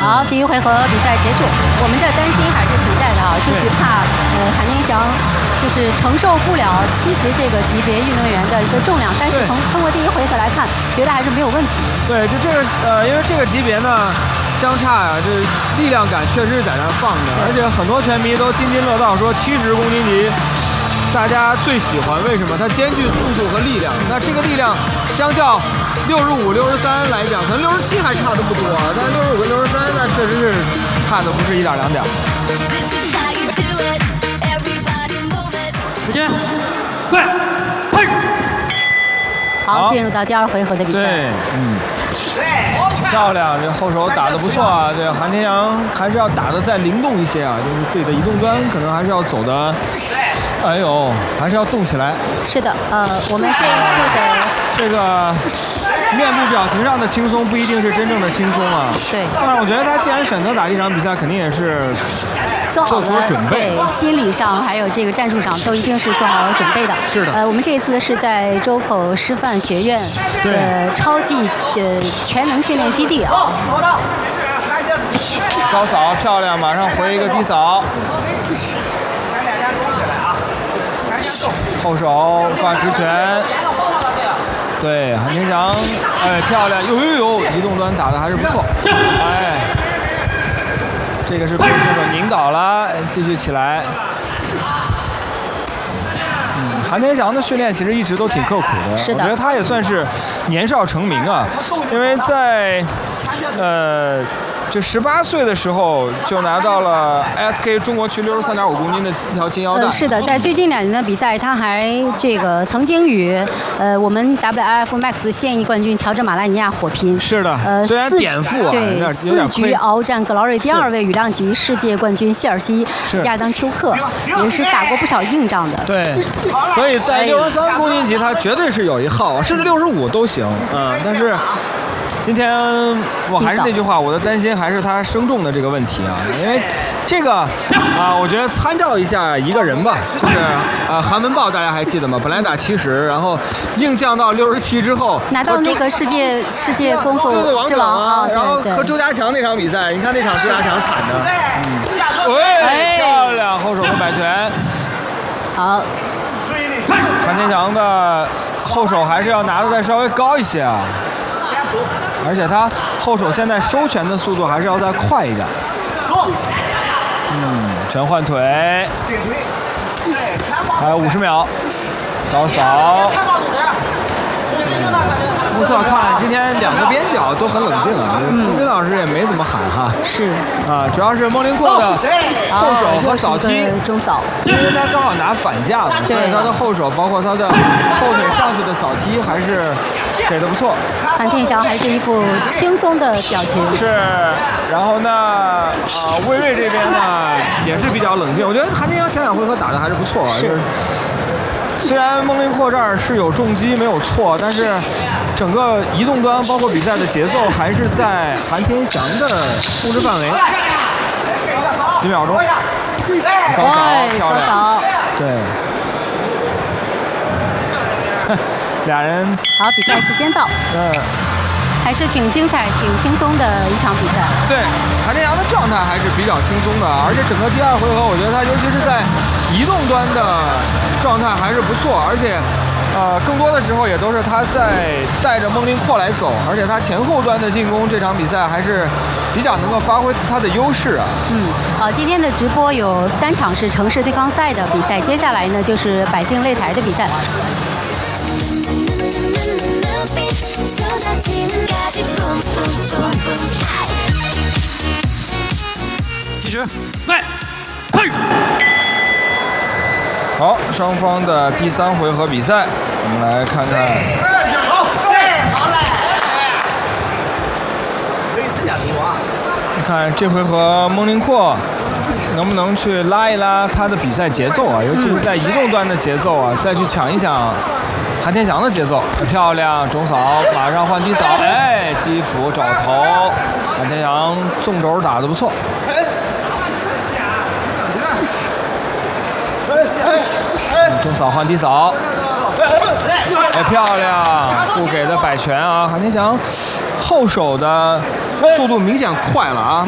好，第一回合比赛结束，我们的担心还是存在的啊，就是怕韩天祥就是承受不了70这个级别运动员的一个重量，但是通过第一回合来看，觉得还是没有问题。 对，就这个因为这个级别呢相差呀，这力量感确实是在那放着，而且很多拳迷都津津乐道说70公斤级大家最喜欢，为什么？它兼具速度和力量。那这个力量相较65、63来讲，可能67还差的不多，但65跟63那确实是差的不是一点两点。 时间，快， 好，进入到第二回合的比赛。 对，漂亮，这后手打得不错啊。这韩天祥还是要打得再灵动一些啊，就是自己的移动端可能还是要走的，哎呦，还是要动起来。 是的，我们这一次的这个面部表情上的轻松不一定是真正的轻松啊。 对。 当然，我觉得他既然选择打这场比赛，肯定也是做好了准备， 对，心理上还有这个战术上都一定是做好了准备的。 是的。 我们这一次是在周口师范学院的超级全能训练基地啊。 高扫漂亮，马上回一个低扫。后手发直拳。对，韩天祥，哎，漂亮，有，移动端打的还是不错，哎，这个是被对手拧倒了，继续起来。韩天祥的训练其实一直都挺刻苦的， 是的， 我觉得他也算是年少成名啊，因为在就18岁的时候就拿到了 SK 中国区63.5公斤的一条金腰带。 是的，在最近2年的比赛，他还这个曾经与我们 WRF Max 现役冠军乔治马拉尼亚火拼。 是的，虽然点负啊， 对，4局鏖战 Glory 第2位羽量级世界冠军谢尔西亚当丘克，也是打过不少硬仗的。 对，所以在63公斤级他绝对是有一号，甚至65都行，但是。今天我还是那句话，我的担心还是他升重的这个问题啊，因为这个我觉得参照一下一个人吧，就是韩文豹大家还记得吗？本来打70，然后硬降到67之后， 拿到那个世界功夫之王啊， 然后和周家强那场比赛，你看那场周家强惨的，漂亮，后手和摆拳， 好， 韩天祥的后手还是要拿的再稍微高一些啊。而且他后手现在收拳的速度还是要再快一点。拳换腿，还有50秒，高扫。目测看今天2个边角都很冷静啊，钟斌老师也没怎么喊哈。 是啊，主要是孟令蔻的后手和扫踢中扫， 因为他刚好拿反架嘛，所以他的后手包括他的后腿上去的扫踢还是给的不错。 韩天祥还是一副轻松的表情。 是，然后呢，魏睿这边呢也是比较冷静。我觉得韩天祥前2回合打的还是不错，就是虽然孟令蔻这儿是有重击没有错，但是整个移动端包括比赛的节奏还是在韩天祥的控制范围。几秒钟，高扫漂亮，对。俩人好，比赛时间到。还是挺精彩、挺轻松的一场比赛。 对，韩天祥的状态还是比较轻松的，而且整个第2回合，我觉得他尤其是在移动端的状态还是不错，而且更多的时候也都是他在带着孟令蔻来走，而且他前后端的进攻，这场比赛还是比较能够发挥他的优势啊。 好，今天的直播有3场是城市对抗赛的比赛，接下来呢就是百姓擂台的比赛。 计时，来，嘿！ 好，双方的第3回合比赛，我们来看看。好嘞！可以自己读啊。你看这回合孟令蔻能不能去拉一拉他的比赛节奏啊？尤其是在移动端的节奏啊，再去抢一抢韩天祥的节奏。漂亮，中扫，马上换低扫，哎，击腹找头，韩天祥纵轴打得不错。中扫换低扫，哎，漂亮，不给的摆拳啊！韩天祥后手的速度明显快了啊！